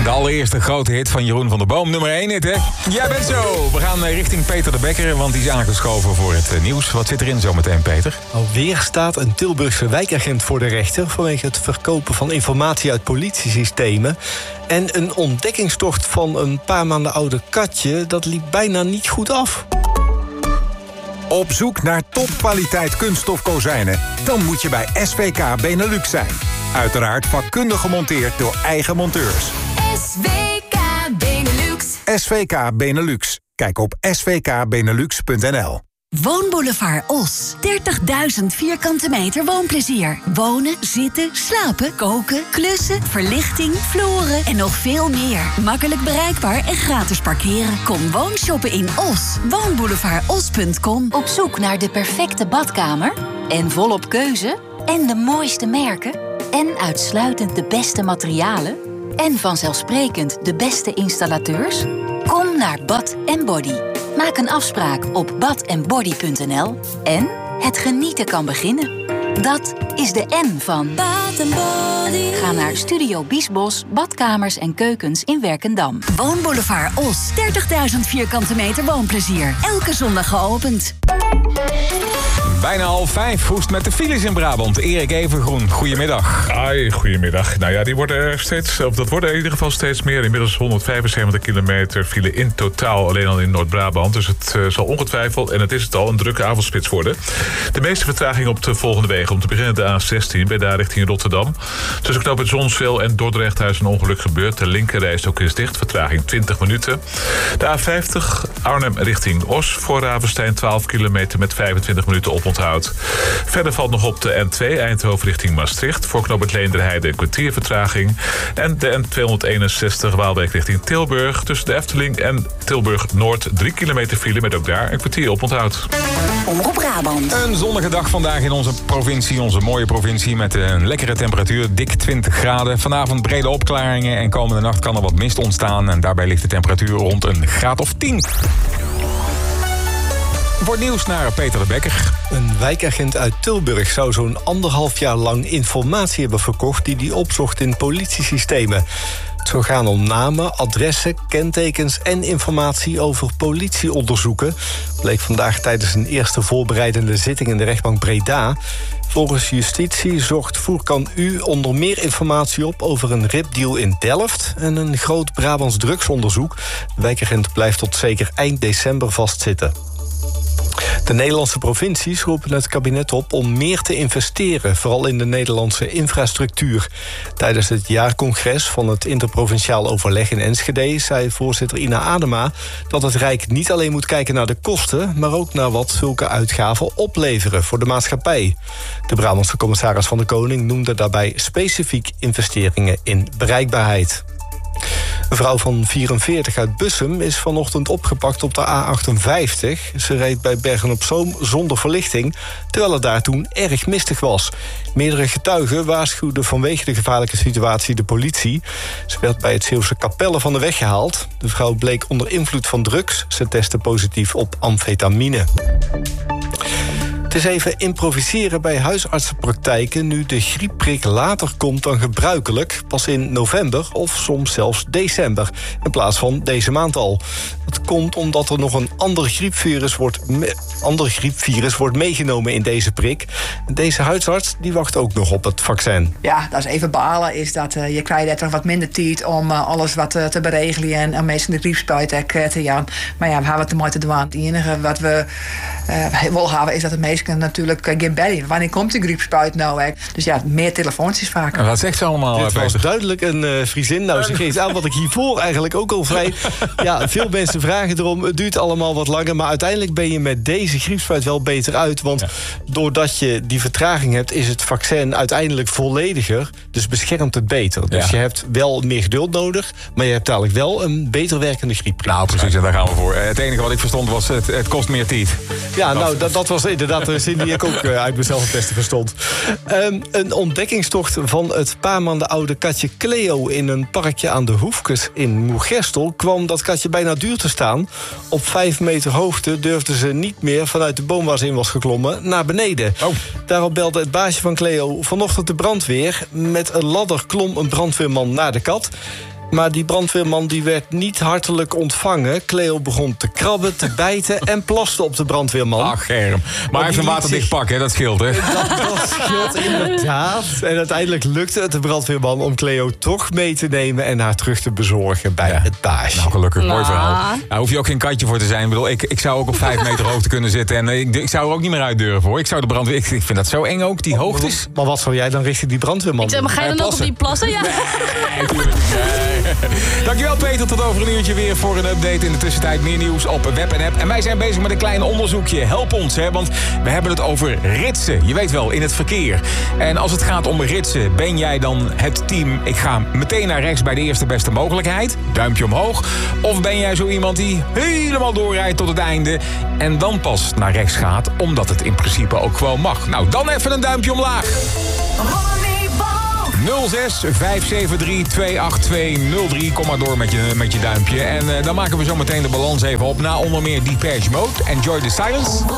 De allereerste grote hit van Jeroen van der Boom. Nummer 1 hit, hè? Jij bent zo. We gaan richting Peter de Bekker, want die is aangeschoven voor het nieuws. Wat zit erin zometeen, Peter? Alweer staat een Tilburgse wijkagent voor de rechter vanwege het verkopen van informatie uit politiesystemen. En een ontdekkingstocht van een paar maanden oude katje, dat liep bijna niet goed af. Op zoek naar topkwaliteit kunststof kozijnen? Dan moet je bij SVK Benelux zijn. Uiteraard vakkundig gemonteerd door eigen monteurs. SVK Benelux. SVK Benelux. Kijk op svkbenelux.nl. Woonboulevard Os. 30.000 vierkante meter woonplezier. Wonen, zitten, slapen, koken, klussen, verlichting, vloeren en nog veel meer. Makkelijk bereikbaar en gratis parkeren. Kom woonshoppen in Os. Woonboulevardos.com. Op zoek naar de perfecte badkamer? En volop keuze? En de mooiste merken? En uitsluitend de beste materialen? En vanzelfsprekend de beste installateurs? Kom naar Bath & Body. Maak een afspraak op bathandbody.nl. En het genieten kan beginnen. Dat is de N van Bath & Body. Ga naar Studio Biesbos, badkamers en keukens in Werkendam. Woonboulevard Os. 30.000 vierkante meter woonplezier. Elke zondag geopend. Bijna 4:30. Hoe is het met de files in Brabant? Erik Evengroen, goedemiddag. Hoi, goedemiddag. Nou ja, die worden er steeds, of dat worden in ieder geval steeds meer. Inmiddels 175 kilometer file in totaal alleen al in Noord-Brabant. Dus het zal ongetwijfeld, en het is het al, een drukke avondspits worden. De meeste vertraging op de volgende wegen. Om te beginnen de A16, bij daar richting Rotterdam. Tussen knooppunt Zonsveel en Dordrecht is een ongeluk gebeurd. De linkerrijstok is dicht, vertraging 20 minuten. De A50, Arnhem richting Os. Voor Ravenstein 12 kilometer met 25 minuten oponthoud. Verder valt nog op de N2 Eindhoven richting Maastricht. Voor knooppunt Leenderheide een kwartier vertraging. En de N261 Waalwijk richting Tilburg. Tussen de Efteling en Tilburg Noord 3 kilometer file met ook daar een kwartier oponthoud. Omroep Brabant. Een zonnige dag vandaag in onze provincie, onze mooie provincie, met een lekkere temperatuur, dik 20 graden. Vanavond brede opklaringen en komende nacht kan er wat mist ontstaan. En daarbij ligt de temperatuur rond een graad of 10. Voor nieuws naar Peter de Bekker. Een wijkagent uit Tilburg zou zo'n 1,5 jaar lang informatie hebben verkocht die hij opzocht in politiesystemen. Het zou gaan om namen, adressen, kentekens en informatie over politieonderzoeken. Bleek vandaag tijdens een eerste voorbereidende zitting in de rechtbank Breda. Volgens justitie zocht Voerkan U onder meer informatie op over een ripdeal in Delft en een groot Brabants drugsonderzoek. De wijkagent blijft tot zeker eind december vastzitten. De Nederlandse provincies roepen het kabinet op om meer te investeren, vooral in de Nederlandse infrastructuur. Tijdens het jaarcongres van het interprovinciaal overleg in Enschede zei voorzitter Ina Adema dat het Rijk niet alleen moet kijken naar de kosten, maar ook naar wat zulke uitgaven opleveren voor de maatschappij. De Brabantse commissaris van de Koning noemde daarbij specifiek investeringen in bereikbaarheid. Een vrouw van 44 uit Bussum is vanochtend opgepakt op de A58. Ze reed bij Bergen-op-Zoom zonder verlichting, terwijl het daar toen erg mistig was. Meerdere getuigen waarschuwden vanwege de gevaarlijke situatie de politie. Ze werd bij het Zeeuwse Capelle van de weg gehaald. De vrouw bleek onder invloed van drugs. Ze testte positief op amfetamine. Het is even improviseren bij huisartsenpraktijken nu de griepprik later komt dan gebruikelijk, pas in november of soms zelfs december, in plaats van deze maand al. Dat komt omdat er nog een ander griepvirus wordt meegenomen in deze prik. Deze huisarts die wacht ook nog op het vaccin. Ja, dat is even balen, is dat je krijgt er toch wat minder tijd om alles wat te beregelen en meestal de griepspuit te gaan. Maar ja, we hebben het er mooi te doen. Het enige wat we willen hebben is dat de meesten natuurlijk geen belly. Wanneer komt de griepspuit nou? Hè? Dus ja, meer telefoontjes vaak. En wat zegt ze allemaal? Dit was duidelijk een Friesin. Nou, ze geeft aan wat ik hiervoor eigenlijk ook al vrij. Ja, veel mensen vragen erom. Het duurt allemaal wat langer. Maar uiteindelijk ben je met deze griepspuit wel beter uit. Want doordat je die vertraging hebt, is het vaccin uiteindelijk vollediger. Dus beschermt het beter. Dus je hebt wel meer geduld nodig. Maar je hebt eigenlijk wel een beter werkende griep. Nou, precies. En daar gaan we voor. Het enige wat ik verstond was, het kost meer tijd. Ja, nou, dat was inderdaad een zin die ik ook uit mezelf het beste verstond. Een ontdekkingstocht van het paar maanden oude katje Cleo in een parkje aan de Hoefkes in Moergestel kwam dat katje bijna duur te staan. Op 5 meter hoogte durfde ze niet meer vanuit de boom waar ze in was geklommen naar beneden. Daarop belde het baasje van Cleo vanochtend de brandweer. Met een ladder klom een brandweerman naar de kat. Maar die brandweerman die werd niet hartelijk ontvangen. Cleo begon te krabben, te bijten en plaste op de brandweerman. Ach, Germ. Maar hij heeft een waterdicht pak, hè? Dat scheelt, hè? Dat scheelt inderdaad. En uiteindelijk lukte het de brandweerman om Cleo toch mee te nemen en haar terug te bezorgen bij het baasje. Nou, gelukkig. Mooi verhaal. Daar hoef je ook geen katje voor te zijn. Ik bedoel, ik zou ook op 5 meter hoogte kunnen zitten. En ik zou er ook niet meer uit durven, hoor. Ik zou de brandweer... Ik vind dat zo eng ook, die hoogtes. Maar wat zou jij dan richting die brandweerman doen? Maar ga je dan ook op die plassen? Ja. Nee, tuurlijk. Dankjewel, Peter. Tot over een uurtje weer voor een update. In de tussentijd meer nieuws op web en app. En wij zijn bezig met een klein onderzoekje. Help ons, hè, want we hebben het over ritsen. Je weet wel, in het verkeer. En als het gaat om ritsen, ben jij dan het team... ik ga meteen naar rechts bij de eerste beste mogelijkheid. Duimpje omhoog. Of ben jij zo iemand die helemaal doorrijdt tot het einde... en dan pas naar rechts gaat, omdat het in principe ook gewoon mag. Nou, dan even een duimpje omlaag. 06 573 28203. Kom maar door met je duimpje. En dan maken we zo meteen de balans even op. Na onder meer Depeche Mode. Enjoy the silence.